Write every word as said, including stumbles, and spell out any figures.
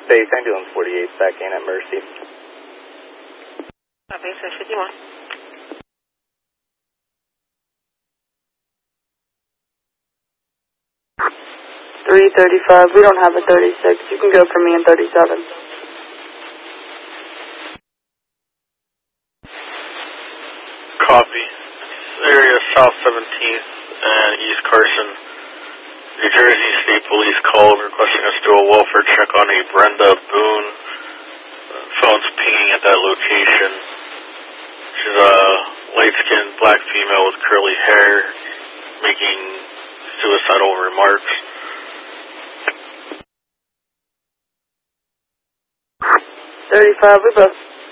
Base ambulance forty-eight back in at Mercy. Uh, base fifty-one. three thirty-five, we don't have a thirty-six. You can go for me in thirty-seven. Copy. Area South seventeenth and East Carson, New Jersey State Police called requesting us to do a welfare check on a Brenda Boone. Uh, phone's pinging at that location. She's a light-skinned black female with curly hair making suicidal remarks. thirty-five, we both